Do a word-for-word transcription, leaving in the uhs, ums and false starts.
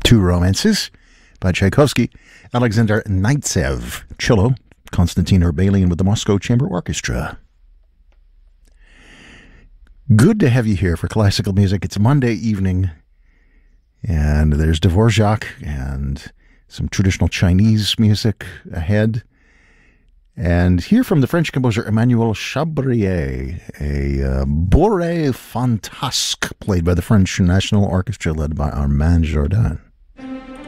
Two Romances by Tchaikovsky, Alexander Neintsev, cello, Konstantin Urbalian with the Moscow Chamber Orchestra. Good to have you here for classical music. It's Monday evening, and there's Dvorak and some traditional Chinese music ahead. And hear from the French composer Emmanuel Chabrier, a uh, bourrée fantasque played by the French National Orchestra led by Armand Jordan.